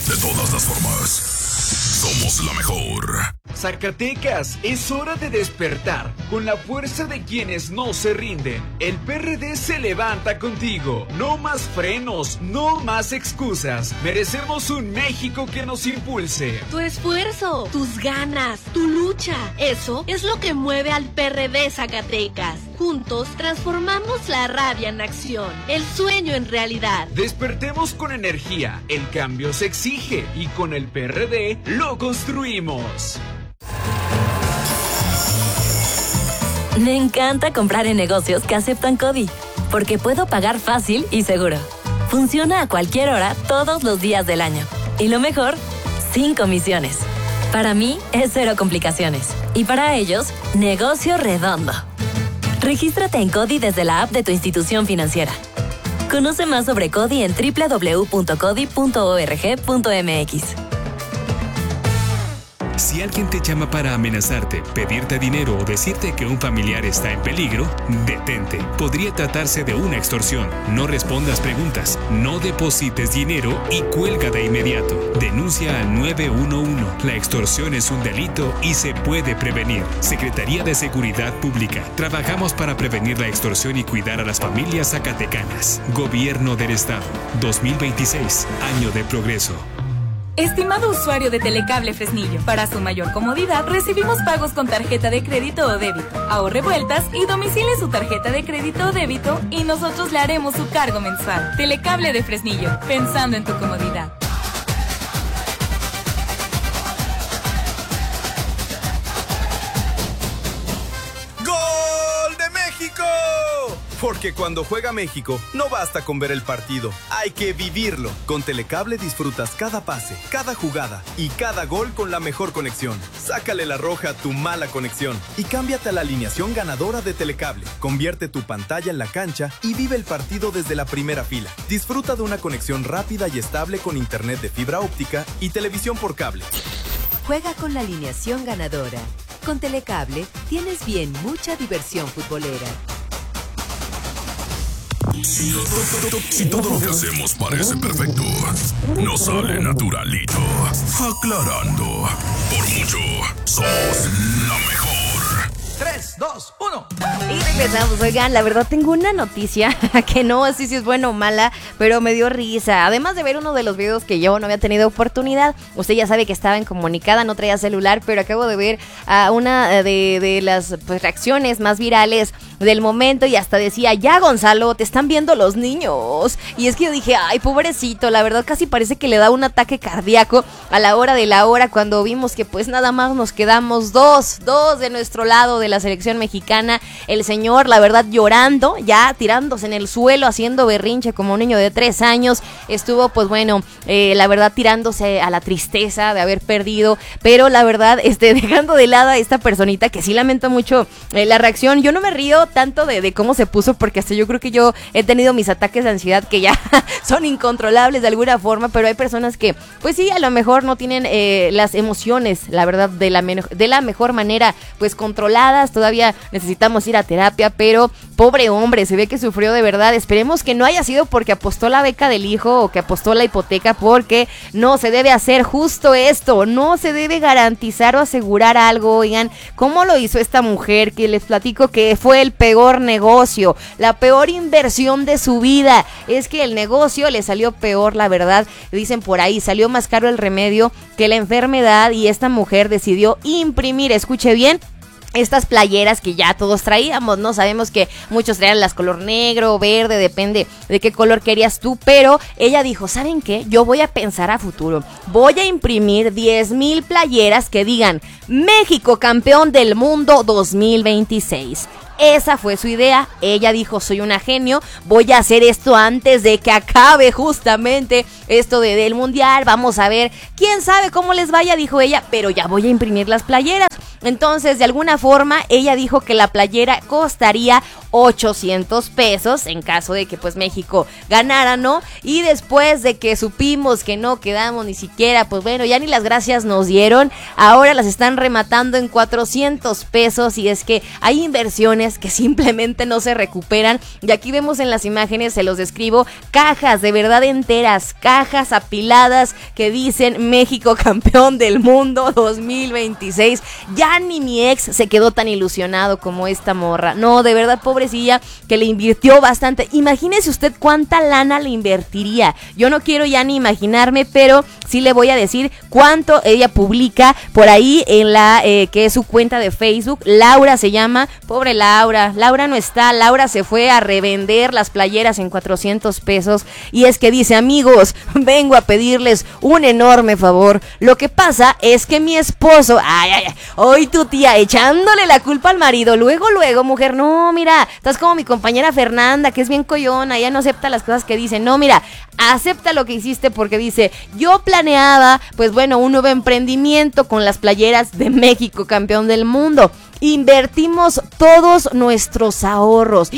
De todas las formas, somos la mejor. Zacatecas, es hora de despertar con la fuerza de quienes no se rinden. El PRD se levanta contigo. No más frenos, no más excusas. Merecemos un México que nos impulse. Tu esfuerzo, tus ganas, tu lucha. Eso es lo que mueve al PRD Zacatecas. Juntos transformamos la rabia en acción, el sueño en realidad. Despertemos con energía. El cambio se exige y con el PRD lo construimos. Me encanta comprar en negocios que aceptan CODI, porque puedo pagar fácil y seguro. Funciona a cualquier hora, todos los días del año. Y lo mejor, sin comisiones. Para mí, es cero complicaciones. Y para ellos, negocio redondo. Regístrate en CODI desde la app de tu institución financiera. Conoce más sobre CODI en www.codi.org.mx. Si alguien te llama para amenazarte, pedirte dinero o decirte que un familiar está en peligro, detente. Podría tratarse de una extorsión. No respondas preguntas, no deposites dinero y cuelga de inmediato. Denuncia al 911. La extorsión es un delito y se puede prevenir. Secretaría de Seguridad Pública. Trabajamos para prevenir la extorsión y cuidar a las familias zacatecanas. Gobierno del Estado. 2026. Año de progreso. Estimado usuario de Telecable Fresnillo, para su mayor comodidad recibimos pagos con tarjeta de crédito o débito. Ahorre vueltas y domicile su tarjeta de crédito o débito y nosotros le haremos su cargo mensual. Telecable de Fresnillo, pensando en tu comodidad. ¡Gol de México! Porque cuando juega México, no basta con ver el partido, hay que vivirlo. Con Telecable disfrutas cada pase, cada jugada y cada gol con la mejor conexión. Sácale la roja a tu mala conexión y cámbiate a la alineación ganadora de Telecable. Convierte tu pantalla en la cancha y vive el partido desde la primera fila. Disfruta de una conexión rápida y estable con internet de fibra óptica y televisión por cable. Juega con la alineación ganadora. Con Telecable tienes bien mucha diversión futbolera. Si todo lo que hacemos parece perfecto, nos sale naturalito. Aclarando, por mucho, somos la mejor. 3, 2, 1. Y regresamos. Oigan, la verdad tengo una noticia que no sé si es buena o mala, pero me dio risa. Además de ver uno de los videos que yo no había tenido oportunidad, usted ya sabe que estaba incomunicada, no traía celular, pero acabo de ver a una de las reacciones más virales del momento y hasta decía, ya Gonzalo, te están viendo los niños. Y es que yo dije, ay, pobrecito, la verdad casi parece que le da un ataque cardíaco a la hora de la hora cuando vimos que pues nada más nos quedamos dos de nuestro lado de la selección mexicana. El señor, la verdad, llorando, ya tirándose en el suelo, haciendo berrinche como un niño de 3 años. Estuvo, pues bueno, la verdad, tirándose a la tristeza de haber perdido, pero la verdad, dejando de lado a esta personita que sí lamento mucho la reacción. Yo no me río tanto de cómo se puso, porque hasta yo creo que yo he tenido mis ataques de ansiedad que ya son incontrolables de alguna forma, pero hay personas que, pues sí, a lo mejor no tienen las emociones, la verdad, de la mejor manera, pues controladas. Todavía necesitamos ir a terapia, pero pobre hombre, se ve que sufrió de verdad. Esperemos que no haya sido porque apostó la beca del hijo o que apostó la hipoteca, porque no se debe hacer justo esto, no se debe garantizar o asegurar algo. Oigan, ¿cómo lo hizo esta mujer? Que les platico que fue el peor negocio, la peor inversión de su vida. Es que el negocio le salió peor, la verdad. Dicen por ahí, salió más caro el remedio que la enfermedad, y esta mujer decidió imprimir, escuche bien, estas playeras que ya todos traíamos, ¿no? Sabemos que muchos traían las color negro, verde, depende de qué color querías tú, pero ella dijo, ¿saben qué? Yo voy a pensar a futuro, voy a imprimir 10,000 playeras que digan México campeón del mundo 2026. Esa fue su idea. Ella dijo, soy una genio, voy a hacer esto antes de que acabe justamente esto del mundial. Vamos a ver, quién sabe cómo les vaya, dijo ella, pero ya voy a imprimir las playeras. Entonces, de alguna forma, ella dijo que la playera costaría 800 pesos en caso de que pues México ganara, ¿no? Y después de que supimos que no quedamos ni siquiera, pues bueno, ya ni las gracias nos dieron, ahora las están rematando en 400 pesos y es que hay inversiones que simplemente no se recuperan y aquí vemos en las imágenes, se los describo, cajas de verdad enteras, cajas apiladas que dicen México campeón del mundo 2026. Ya ni mi ex se quedó tan ilusionado como esta morra, no, de verdad pobrecilla que le invirtió bastante. Imagínese usted cuánta lana le invertiría, yo no quiero ya ni imaginarme, pero sí le voy a decir cuánto ella publica por ahí en la que es su cuenta de Facebook. Laura se llama, pobre Laura no está, Laura se fue a revender las playeras en 400 pesos y es que dice, amigos, vengo a pedirles un enorme favor, lo que pasa es que mi esposo, hoy tu tía echándole la culpa al marido, luego mujer, no, mira, estás como mi compañera Fernanda, que es bien coyona, ella no acepta las cosas que dice, no, mira, acepta lo que hiciste porque dice, yo planeaba, pues bueno, un nuevo emprendimiento con las playeras de México campeón del mundo. Invertimos todos nuestros ahorros.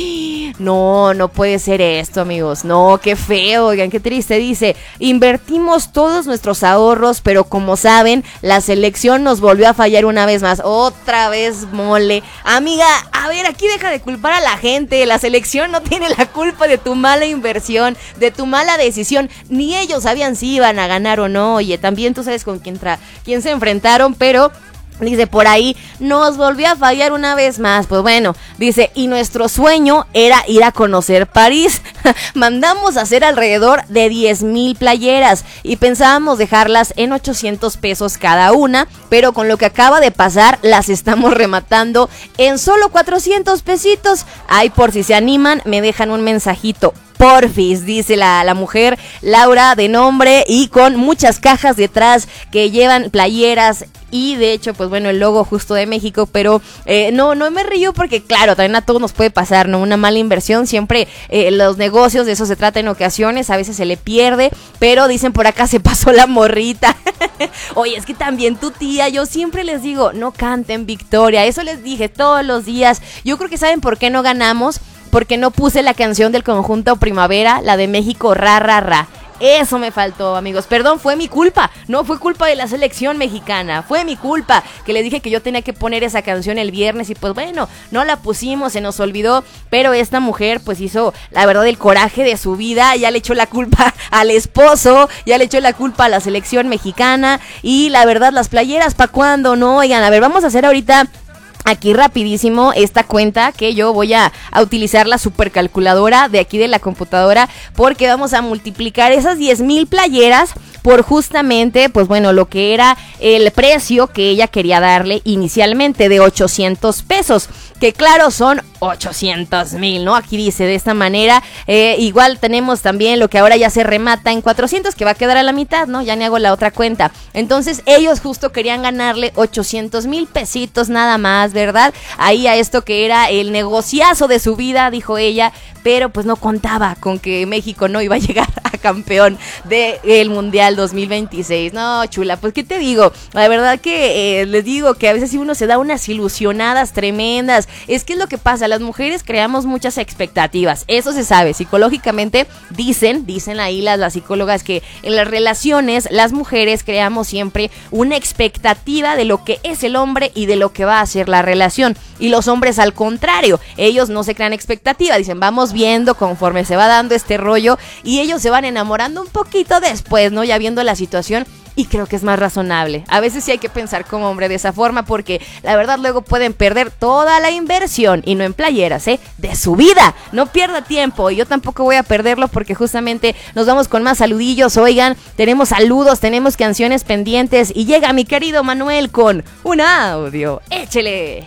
No puede ser esto, amigos. No, qué feo, oigan, qué triste. Dice, invertimos todos nuestros ahorros, pero como saben, la selección nos volvió a fallar una vez más. Otra vez mole. Amiga, a ver, aquí deja de culpar a la gente. La selección no tiene la culpa de tu mala inversión, de tu mala decisión. Ni ellos sabían si iban a ganar o no. Oye, también tú sabes con quién se enfrentaron, pero... dice por ahí, nos volvió a fallar una vez más. Pues bueno, dice, y nuestro sueño era ir a conocer París. Mandamos a hacer alrededor de 10,000 playeras y pensábamos dejarlas en 800 pesos cada una, pero con lo que acaba de pasar, las estamos rematando en solo 400 pesitos. Ay, por si se animan, me dejan un mensajito. Porfis, dice la mujer, Laura de nombre y con muchas cajas detrás que llevan playeras y de hecho, pues bueno, el logo justo de México, pero no me río porque claro, también a todos nos puede pasar, ¿no? Una mala inversión, siempre los negocios, de eso se trata en ocasiones, a veces se le pierde, pero dicen por acá se pasó la morrita. Oye, es que también tu tía, yo siempre les digo, no canten victoria, eso les dije todos los días. Yo creo que saben por qué no ganamos, porque no puse la canción del conjunto Primavera, la de México, ra, ra, ra. Eso me faltó, amigos. Perdón, fue mi culpa. No fue culpa de la selección mexicana. Fue mi culpa que les dije que yo tenía que poner esa canción el viernes y pues bueno, no la pusimos, se nos olvidó. Pero esta mujer pues hizo, la verdad, el coraje de su vida. Ya le echó la culpa al esposo, ya le echó la culpa a la selección mexicana. Y la verdad, las playeras, ¿pa' cuándo? No, oigan, a ver, vamos a hacer ahorita... aquí rapidísimo esta cuenta que yo voy a utilizar la supercalculadora de aquí de la computadora porque vamos a multiplicar esas 10,000 playeras por justamente, pues bueno, lo que era el precio que ella quería darle inicialmente de 800 pesos, que claro son 800,000, ¿no? Aquí dice de esta manera, igual tenemos también lo que ahora ya se remata en 400, que va a quedar a la mitad, ¿no? Ya ni hago la otra cuenta. Entonces ellos justo querían ganarle 800,000 pesitos nada más, ¿verdad? Ahí a esto que era el negociazo de su vida, dijo ella, pero pues no contaba con que México no iba a llegar a campeón del Mundial 2026. No, chula, pues ¿qué te digo? La verdad que les digo que a veces sí uno se da unas ilusionadas tremendas. Es que es lo que pasa, las mujeres creamos muchas expectativas, eso se sabe, psicológicamente dicen ahí las psicólogas que en las relaciones las mujeres creamos siempre una expectativa de lo que es el hombre y de lo que va a ser la relación, y los hombres al contrario, ellos no se crean expectativa, dicen vamos viendo conforme se va dando este rollo y ellos se van enamorando un poquito después, ¿no? Ya viendo la situación. Y creo que es más razonable. A veces sí hay que pensar como hombre de esa forma porque la verdad luego pueden perder toda la inversión y no en playeras, de su vida. No pierda tiempo y yo tampoco voy a perderlo porque justamente nos vamos con más saludillos. Oigan, tenemos saludos, tenemos canciones pendientes y llega mi querido Manuel con un audio. ¡Échele!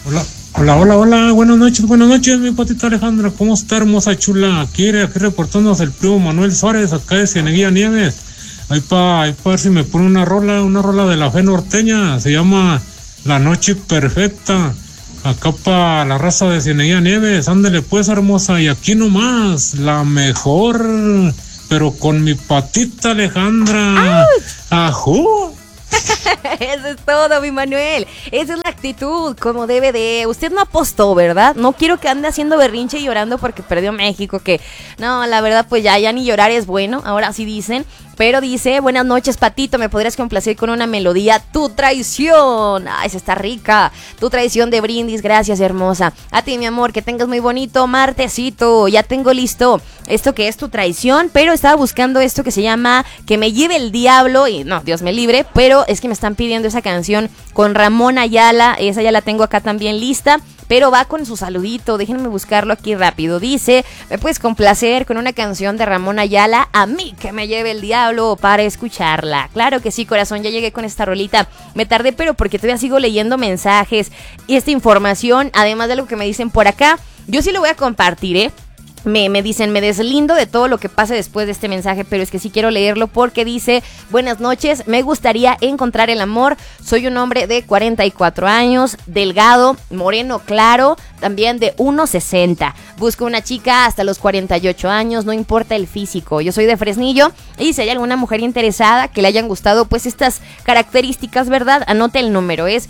Hola, buenas noches, mi patita Alejandra, ¿cómo está, hermosa chula? Aquí reportándonos el primo Manuel Suárez, acá de Cieneguilla Nieves. Ahí pa ver si me pone una rola de la fe norteña, se llama La Noche Perfecta, acá pa la raza de Cieneguilla Nieves, ándele pues, hermosa, y aquí nomás, la mejor, pero con mi patita Alejandra. ¡Ajú! Eso es todo, mi Manuel. Esa es la actitud, como debe de. Usted no apostó, ¿verdad? No quiero que ande haciendo berrinche y llorando porque perdió México, que no, la verdad, pues ya ni llorar es bueno, ahora sí dicen. Pero dice, buenas noches, Patito, ¿me podrías complacer con una melodía? Tu traición. Ay, esa está rica. Tu traición de Brindis, gracias, hermosa. A ti, mi amor, que tengas muy bonito martesito. Ya tengo listo esto que es Tu traición, pero estaba buscando esto que se llama Que me lleve el diablo. Y no, Dios me libre, pero es que me están pidiendo esa canción con Ramón Ayala. Esa ya la tengo acá también lista. Pero va con su saludito, déjenme buscarlo aquí rápido. Dice, ¿me puedes complacer con una canción de Ramón Ayala? A mí que me lleve el diablo para escucharla. Claro que sí, corazón, ya llegué con esta rolita. Me tardé, pero porque todavía sigo leyendo mensajes y esta información, además de lo que me dicen por acá. Yo sí lo voy a compartir, ¿eh? Me dicen, me deslindo de todo lo que pase después de este mensaje, pero es que sí quiero leerlo porque dice, buenas noches, me gustaría encontrar el amor, soy un hombre de 44 años, delgado, moreno claro, también de 1.60, busco una chica hasta los 48 años, no importa el físico, yo soy de Fresnillo y si hay alguna mujer interesada que le hayan gustado pues estas características, ¿verdad? Anote el número, es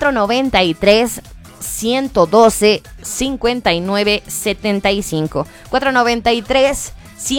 493 112 59 75 493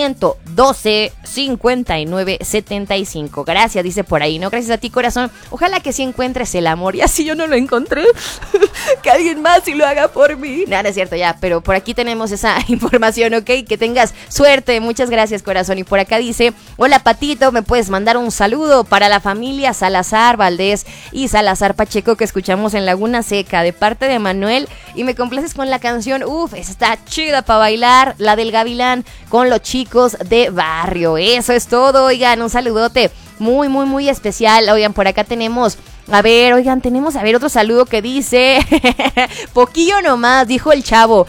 112 59 75. Gracias, dice por ahí, ¿no? Gracias a ti, corazón. Ojalá que sí encuentres el amor. Y así yo no lo encontré, que alguien más sí lo haga por mí. Nada, es cierto, ya, pero por aquí tenemos esa información, ¿ok? Que tengas suerte. Muchas gracias, corazón. Y por acá dice, hola, Patito, ¿me puedes mandar un saludo para la familia Salazar Valdés y Salazar Pacheco que escuchamos en Laguna Seca de parte de Manuel? Y me complaces con la canción, esa está chida para bailar, la del Gavilán, con los chicos de barrio. Eso es todo, oigan, un saludote muy, muy, muy especial. Oigan, por acá tenemos, tenemos otro saludo que dice, poquillo nomás, dijo el chavo.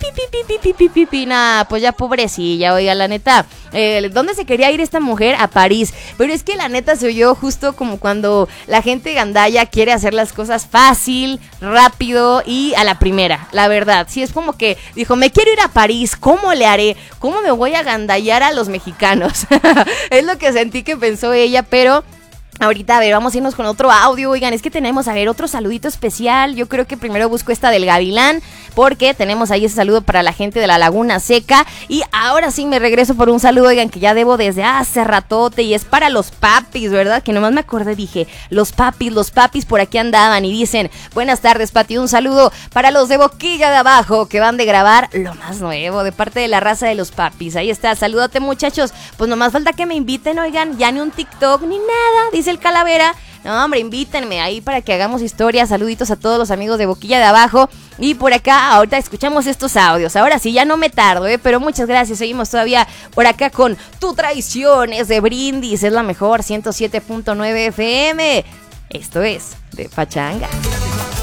Nah, pues ya pobrecilla, oiga, la neta, ¿dónde se quería ir esta mujer? A París, pero es que la neta se oyó justo como cuando la gente gandalla quiere hacer las cosas fácil, rápido y a la primera, la verdad, sí, es como que dijo, me quiero ir a París, ¿cómo le haré? ¿Cómo me voy a gandallar a los mexicanos? Es lo que sentí que pensó ella, pero... ahorita, a ver, vamos a irnos con otro audio. Oigan, es que tenemos, otro saludito especial. Yo creo que primero busco esta del Gavilán, porque tenemos ahí ese saludo para la gente de la Laguna Seca. Y ahora sí me regreso por un saludo, oigan, que ya debo desde hace ratote. Y es para los papis, ¿verdad? Que nomás me acordé, dije, los papis por aquí andaban. Y dicen, buenas tardes, Pati, un saludo para los de Boquilla de Abajo, que van de grabar lo más nuevo, de parte de la raza de los papis. Ahí está, salúdate, muchachos. Pues nomás falta que me inviten, oigan, ya ni un TikTok, ni nada, dice el Calavera. No, hombre, invítenme ahí para que hagamos historia. Saluditos a todos los amigos de Boquilla de Abajo. Y por acá, ahorita escuchamos estos audios. Ahora sí, ya no me tardo, pero muchas gracias. Seguimos todavía por acá con Tu traición es de Brindis. Es la mejor, 107.9 FM. Esto es de Pachanga.